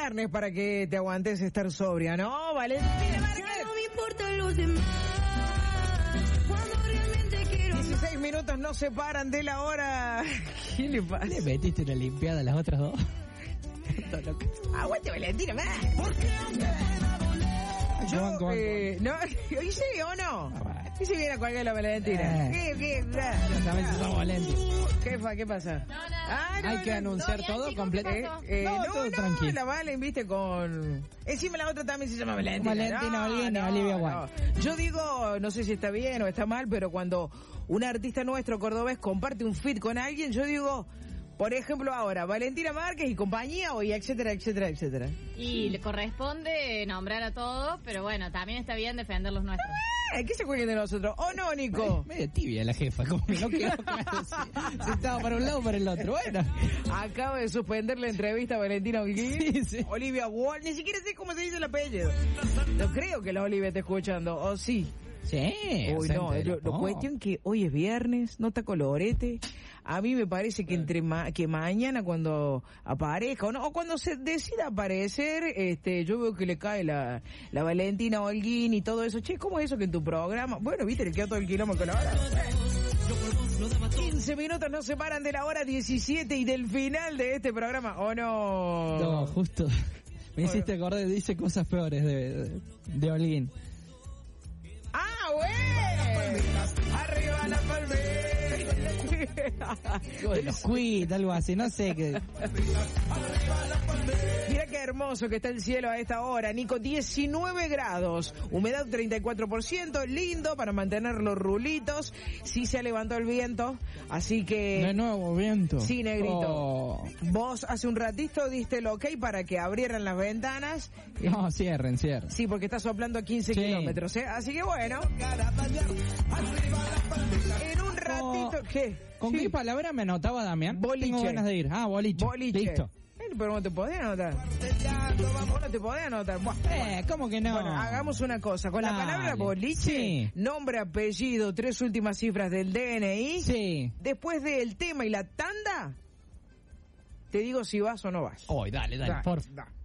viernes para que te aguantes estar sobria, ¿no? Valentina Márquez. No me importan los demás. Cuando realmente quiero 16 minutos no se paran de la hora. ¿Qué le pasa? ¿Le metiste una limpiada a las otras dos? Aguante Valentina Márquez. Yo, no, ¿hice o no? ¿Hice bien a cualquiera la Valentina? ¿Qué? También somos Valentina. Jefa, ¿qué pasa? Hay que anunciar todo completo. No, tranquilo. la Valen, viste, con... Encima la otra también se llama Valentina. Valentina Olivia Guay. Yo digo, no sé si está bien o está mal, pero cuando un artista nuestro cordobés comparte un feat con alguien, yo digo... Por ejemplo, ahora, Valentina Márquez y compañía, o y etcétera, etcétera, etcétera. Y le corresponde nombrar a todos, pero bueno, también está bien defender los nuestros. ¿Qué se cuelguen de nosotros? ¿O no, Nico? Medio tibia la jefa, como que no quedó claro si estaba para un lado o para el otro. Bueno. Acabo de suspender la entrevista a Valentina Olivia. Sí. Olivia Wall, ni siquiera sé cómo se dice el apellido. No creo que la Olivia esté escuchando, ¿o sí? Sí. Uy, no, lo cuestión que hoy es viernes, no está colorete. A mí me parece que que mañana cuando aparezca o cuando se decida aparecer, yo veo que le cae la Valentina Holguín y todo eso. Che, ¿cómo es eso que en tu programa? Bueno, viste, le queda todo el kilómetro con la hora. 15 minutos nos separan de la hora 17 y del final de este programa, ¿o no? No, justo. Me hiciste acordar, dice cosas peores de Holguín. ¡Ah, güey! ¡Arriba la palmera! De los quits, algo así, no sé qué. Mira qué hermoso que está el cielo a esta hora, Nico. 19 grados, humedad 34%, lindo para mantener los rulitos. Sí se levantó el viento, así que... De nuevo viento. Sí, negrito. Vos hace un ratito diste el ok para que abrieran las ventanas. No, cierren. Sí, porque está soplando a 15 kilómetros, ¿eh? Así que bueno. En un ratito... ¿Qué? ¿Con qué palabra me anotaba Damián? Boliche. Tengo ganas de ir. Boliche. Listo. Pero no te podés anotar. Vos no te podés anotar. ¿Cómo que no? Bueno, hagamos una cosa. Con la palabra boliche, nombre, apellido, 3 últimas cifras del DNI. Sí. Después del tema y la tanda, te digo si vas o no vas. Dale, porfa.